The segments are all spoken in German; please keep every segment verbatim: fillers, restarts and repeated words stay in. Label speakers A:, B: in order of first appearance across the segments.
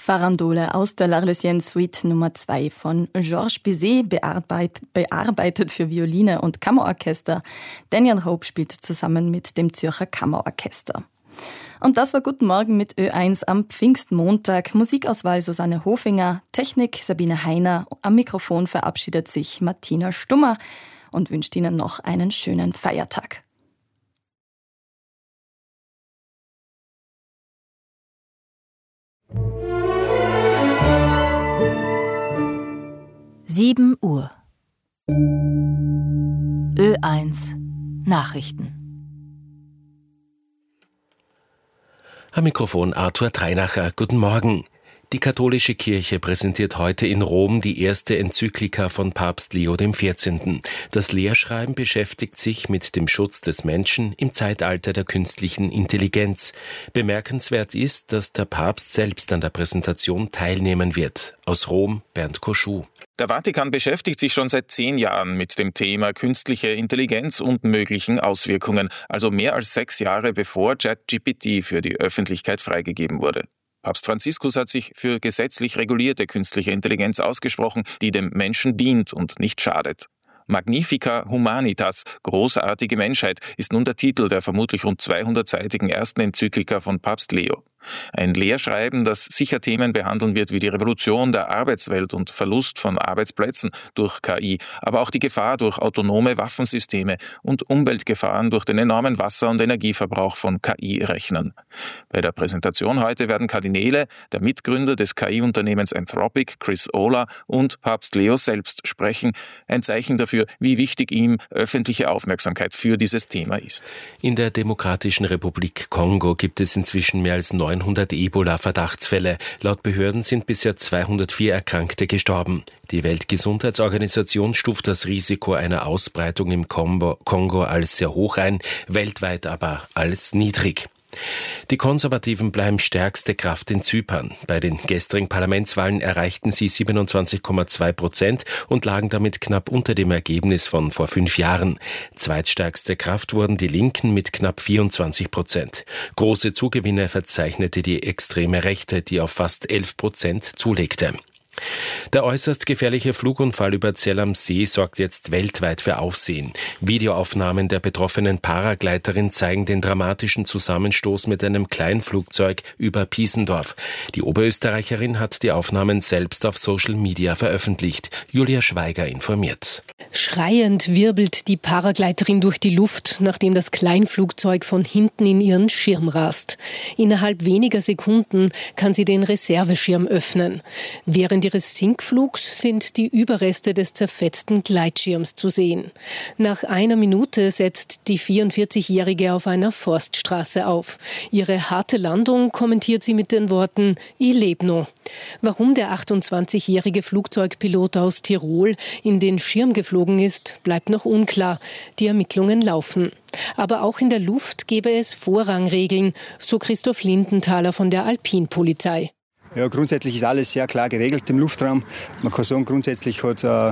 A: Farandole aus der L'Arlésienne Suite Nummer zwei von Georges Bizet, bearbeit, bearbeitet für Violine und Kammerorchester. Daniel Hope spielt zusammen mit dem Zürcher Kammerorchester. Und das war Guten Morgen mit Ö eins am Pfingstmontag. Musikauswahl Susanne Hofinger, Technik Sabine Heiner. Am Mikrofon verabschiedet sich Martina Stummer und wünscht Ihnen noch einen schönen Feiertag.
B: sieben Uhr. Ö eins Nachrichten.
C: Am Mikrofon Arthur Treinacher. Guten Morgen. Die katholische Kirche präsentiert heute in Rom die erste Enzyklika von Papst Leo der vierzehnte. Das Lehrschreiben beschäftigt sich mit dem Schutz des Menschen im Zeitalter der künstlichen Intelligenz. Bemerkenswert ist, dass der Papst selbst an der Präsentation teilnehmen wird. Aus Rom, Bernd Koschuh.
D: Der Vatikan beschäftigt sich schon seit zehn Jahren mit dem Thema künstliche Intelligenz und möglichen Auswirkungen, also mehr als sechs Jahre bevor ChatGPT für die Öffentlichkeit freigegeben wurde. Papst Franziskus hat sich für gesetzlich regulierte künstliche Intelligenz ausgesprochen, die dem Menschen dient und nicht schadet. Magnifica Humanitas, großartige Menschheit, ist nun der Titel der vermutlich rund zweihundertseitigen ersten Enzyklika von Papst Leo. Ein Lehrschreiben, das sicher Themen behandeln wird wie die Revolution der Arbeitswelt und Verlust von Arbeitsplätzen durch K I, aber auch die Gefahr durch autonome Waffensysteme und Umweltgefahren durch den enormen Wasser- und Energieverbrauch von K I-Rechnern. Bei der Präsentation heute werden Kardinäle, der Mitgründer des K I-Unternehmens Anthropic, Chris Olah, und Papst Leo selbst sprechen, ein Zeichen dafür, wie wichtig ihm öffentliche Aufmerksamkeit für dieses Thema ist.
C: In der Demokratischen Republik Kongo gibt es inzwischen mehr als neunhundert Ebola-Verdachtsfälle. Laut Behörden sind bisher zweihundertvier Erkrankte gestorben. Die Weltgesundheitsorganisation stuft das Risiko einer Ausbreitung im Kongo als sehr hoch ein, weltweit aber als niedrig. Die Konservativen bleiben stärkste Kraft in Zypern. Bei den gestrigen Parlamentswahlen erreichten sie siebenundzwanzig Komma zwei Prozent und lagen damit knapp unter dem Ergebnis von vor fünf Jahren. Zweitstärkste Kraft wurden die Linken mit knapp vierundzwanzig Prozent. Große Zugewinne verzeichnete die extreme Rechte, die auf fast elf Prozent zulegte. Der äußerst gefährliche Flugunfall über Zell am See sorgt jetzt weltweit für Aufsehen. Videoaufnahmen der betroffenen Paragleiterin zeigen den dramatischen Zusammenstoß mit einem Kleinflugzeug über Piesendorf. Die Oberösterreicherin hat die Aufnahmen selbst auf Social Media veröffentlicht. Julia Schweiger informiert.
E: Schreiend wirbelt die Paragleiterin durch die Luft, nachdem das Kleinflugzeug von hinten in ihren Schirm rast. Innerhalb weniger Sekunden kann sie den Reserveschirm öffnen. Während ihres Sinkflugs sind die Überreste des zerfetzten Gleitschirms zu sehen. Nach einer Minute setzt die vierundvierzigjährige auf einer Forststraße auf. Ihre harte Landung kommentiert sie mit den Worten "I leb no". Warum der achtundzwanzigjährige Flugzeugpilot aus Tirol in den Schirm geflogen ist, bleibt noch unklar. Die Ermittlungen laufen. Aber auch in der Luft gäbe es Vorrangregeln, so Christoph Lindenthaler von der Alpinpolizei.
F: Ja, grundsätzlich ist alles sehr klar geregelt im Luftraum. Man kann sagen, grundsätzlich hat ein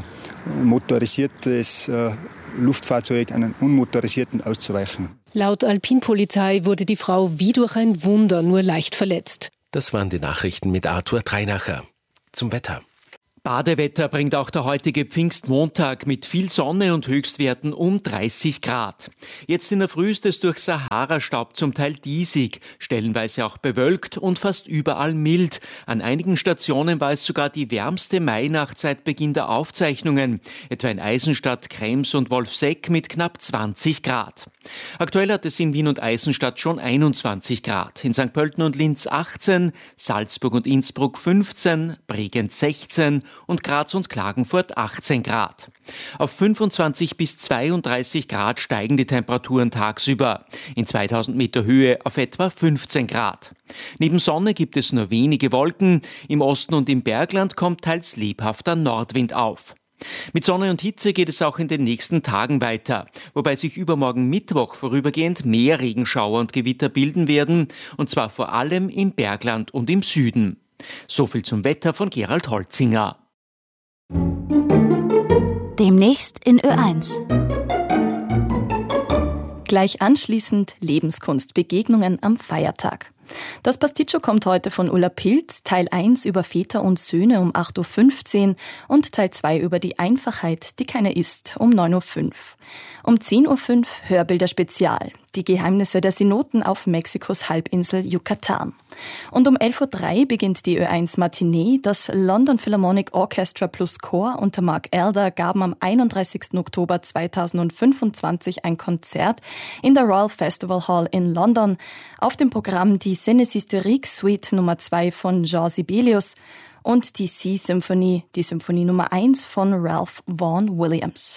F: motorisiertes Luftfahrzeug einen unmotorisierten auszuweichen.
E: Laut Alpinpolizei wurde die Frau wie durch ein Wunder nur leicht verletzt.
C: Das waren die Nachrichten mit Arthur Treinacher. Zum Wetter.
G: Badewetter bringt auch der heutige Pfingstmontag mit viel Sonne und Höchstwerten um dreißig Grad. Jetzt in der Früh ist es durch Sahara-Staub zum Teil diesig, stellenweise auch bewölkt und fast überall mild. An einigen Stationen war es sogar die wärmste Mainacht seit Beginn der Aufzeichnungen, etwa in Eisenstadt, Krems und Wolfseck mit knapp zwanzig Grad. Aktuell hat es in Wien und Eisenstadt schon einundzwanzig Grad, in Sankt Pölten und Linz achtzehn, Salzburg und Innsbruck fünfzehn, Bregenz sechzehn und Graz und Klagenfurt achtzehn Grad. Auf fünfundzwanzig bis zweiunddreißig Grad steigen die Temperaturen tagsüber. In zweitausend Meter Höhe auf etwa fünfzehn Grad. Neben Sonne gibt es nur wenige Wolken. Im Osten und im Bergland kommt teils lebhafter Nordwind auf. Mit Sonne und Hitze geht es auch in den nächsten Tagen weiter, wobei sich übermorgen Mittwoch vorübergehend mehr Regenschauer und Gewitter bilden werden, und zwar vor allem im Bergland und im Süden. So viel zum Wetter von Gerald Holzinger.
B: Demnächst in Ö eins.
A: Gleich anschließend Lebenskunst, Begegnungen am Feiertag. Das Pasticcio kommt heute von Ulla Pilz, Teil eins über Väter und Söhne um acht Uhr fünfzehn und Teil zwei über die Einfachheit, die keine ist, um neun Uhr fünf. Um zehn Uhr fünf Hörbilder Spezial, die Geheimnisse der Senoten auf Mexikos Halbinsel Yucatan. Und um elf Uhr drei beginnt die Ö eins Matinee. Das London Philharmonic Orchestra plus Chor unter Mark Elder gaben am einunddreißigsten Oktober zweitausendfünfundzwanzig ein Konzert in der Royal Festival Hall in London. Auf dem Programm die Scènes Historiques Suite Nummer zwei von Jean Sibelius und die Sea-Symphonie, die Symphonie Nummer eins von Ralph Vaughan Williams.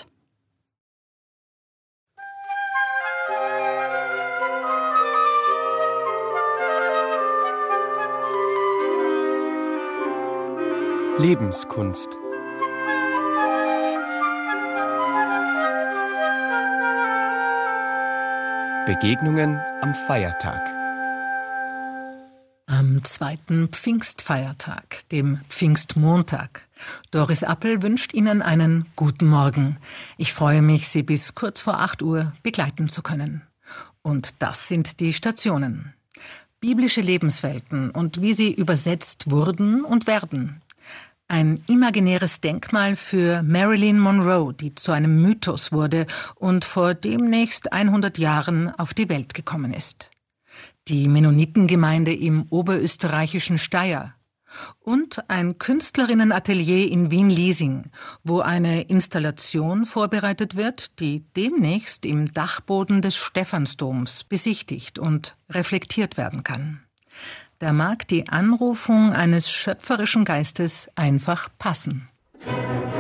H: Lebenskunst. Begegnungen am Feiertag.
I: Am zweiten Pfingstfeiertag, dem Pfingstmontag. Doris Appel wünscht Ihnen einen guten Morgen. Ich freue mich, Sie bis kurz vor acht Uhr begleiten zu können. Und das sind die Stationen. Biblische Lebenswelten und wie sie übersetzt wurden und werden. Ein imaginäres Denkmal für Marilyn Monroe, die zu einem Mythos wurde und vor demnächst hundert Jahren auf die Welt gekommen ist. Die Mennonitengemeinde im oberösterreichischen Steyr. Und ein Künstlerinnenatelier in Wien-Liesing, wo eine Installation vorbereitet wird, die demnächst im Dachboden des Stephansdoms besichtigt und reflektiert werden kann. Da mag die Anrufung eines schöpferischen Geistes einfach passen.